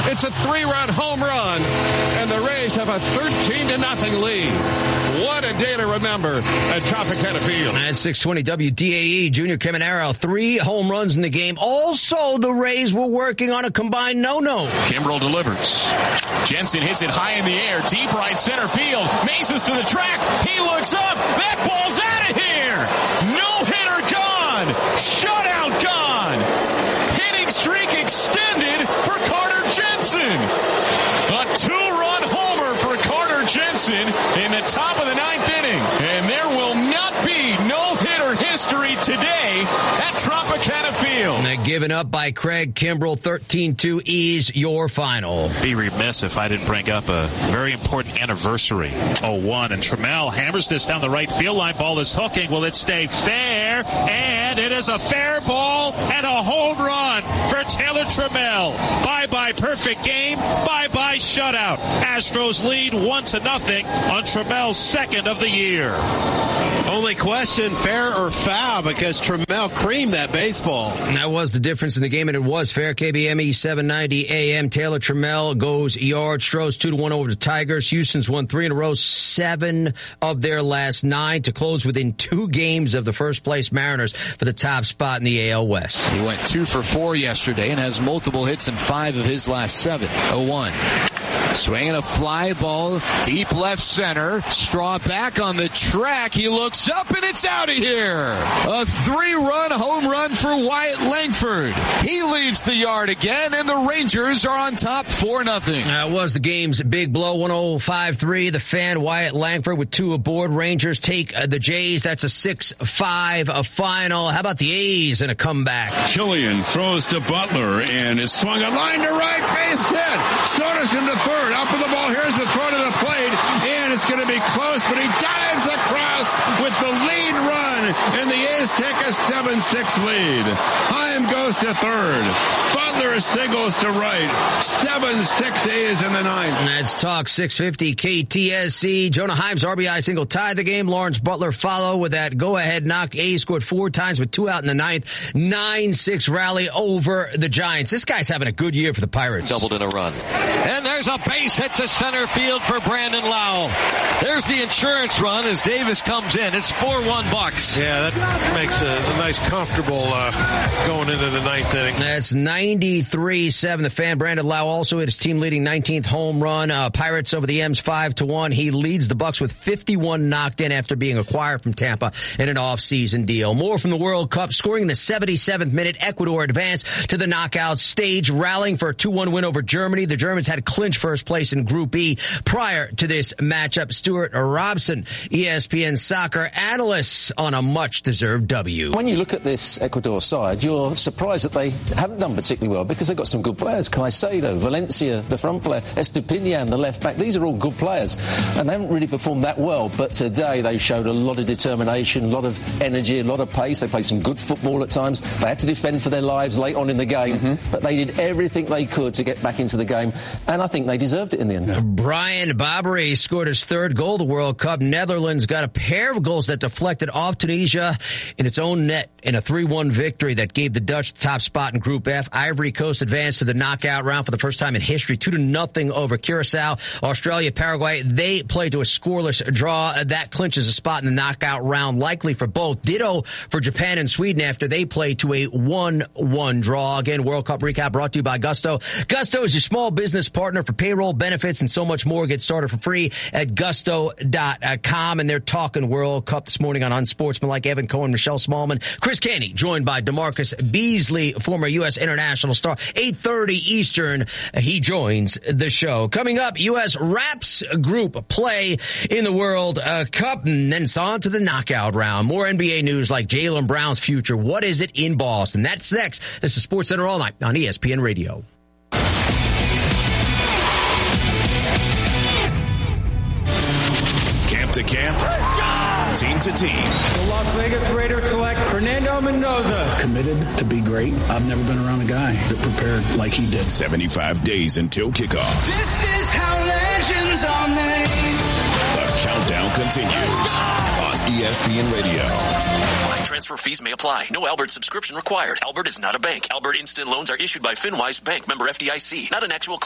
It's a 3-run home run, and the Rays have a 13-0 lead. What a day to remember at Tropicana Field. At 620 WDAE, Junior Caminero, 3 home runs in the game. Also, the Rays were working on a combined no-no. Kimbrel delivers. Jensen hits it high in the air, deep right center field. Mason's to the track. He looks up. That ball's out of here. No-hitter gone. Shutout gone. Hitting streak extended for Carter Jensen. A 2-run homer for Carter Jensen in the top of the 9th inning. And there will not be no-hitter history today at Tropicana Field. Given up by Craig Kimbrel, 13-2 is your final. Be remiss if I didn't bring up a very important anniversary. 0-1, and Trammell hammers this down the right field line. Ball is hooking. Will it stay fair? And it is a fair ball and a home run for Taylor Trammell. Bye-bye perfect game. Bye-bye shutout. Astros lead 1-0 on Trammell's second of the year. Only question, fair or foul, because Trammell creamed that baseball. That was the difference in the game, and it was fair. KBME 790 AM. Taylor Trammell goes yard. Stros 2-1 over the Tigers. Houston's won 3 in a row, 7 of their last 9 to close within 2 games of the first place Mariners for the top spot in the AL West. He went 2 for 4 yesterday and has multiple hits in 5 of his last 7. 0-1. Swinging a fly ball, deep left center. Straw back on the track. He looks up and it's out of here. A 3-run home run for Wyatt Langford. He leaves the yard again, and the Rangers are on top 4-0. That was the game's big blow, 105-3. The fan, Wyatt Langford, with 2 aboard. Rangers take the Jays. That's a 6-5 final. How about the A's in a comeback? Killian throws to Butler, and is swung a line to right, base hit. Stonerson to third. Up with the ball. Here's the throw to the plate, and it's going to be close, but he dives across with the lead run, and the A's take a 7-6 lead. Heim goes to third. Butler singles to right. 7-6 A's in the 9th. Let's talk 650 KTSC. Jonah Heim's RBI single tied the game. Lawrence Butler follow with that go-ahead knock. A's scored 4 times with 2 out in the 9th. 9-6 rally over the Giants. This guy's having a good year for the Pirates. Doubled in a run. And there's a base hit to center field for Brandon Lau. There's the insurance run as Davis comes in. It's 4-1 Bucks. Yeah, that makes a nice comfortable going into the 9th inning. That's 93-7. The fan, Brandon Lau, also hit his team-leading 19th home run. Pirates over the M's 5-1. He leads the Bucks with 51 knocked in after being acquired from Tampa in an off-season deal. More from the World Cup. Scoring in the 77th minute, Ecuador advanced to the knockout stage, rallying for a 2-1 win over Germany. The Germans had clinched first place in Group E prior to this matchup. Stuart Robson, ESPN soccer analyst, on a much-deserved W. When you look at this Ecuador side, you're surprised that they haven't done particularly well because they've got some good players. Caicedo, Valencia, the front player, Estupiñán, the left back. These are all good players, and they haven't really performed that well. But today they showed a lot of determination, a lot of energy, a lot of pace. They played some good football at times. They had to defend for their lives late on in the game, but they did everything they could to get back into the game, and I think they deserved it in the end. Brian Babary scored his 3rd goal of the World Cup. Netherlands got a pair of goals that deflected off Tunisia in its own net in a 3-1 victory that gave the Dutch the top spot in Group F. Ivory Coast advanced to the knockout round for the first time in history, 2-0 over Curacao. Australia, Paraguay, they played to a scoreless draw. That clinches a spot in the knockout round, likely for both. Ditto for Japan and Sweden after they played to a 1-1 draw. Again, World Cup recap brought to you by Gusto. Gusto is your small business partner for payroll, benefits, and so much more. Get started for free at gusto.com. And they're talking World Cup this morning on Unsportsmanlike. Evan Cohen, Michelle Smallman, Chris Caney, joined by DeMarcus Beasley, former U.S. international star. 8:30 Eastern, he joins the show. Coming up, U.S. Raps group play in the World Cup, and then it's on to the knockout round. More NBA news like Jaylen Brown's future. What is it in Boston? That's next. This is SportsCenter All Night on ESPN Radio. Camp to camp, team to team. The Las Vegas Raiders select Fernando Mendoza. Committed to be great. I've never been around a guy that prepared like he did. 75 days until kickoff. This is how legends are made. The countdown continues on ESPN Radio. Flag transfer fees may apply. No Albert subscription required. Albert is not a bank. Albert Instant Loans are issued by FinWise Bank, member FDIC, not an actual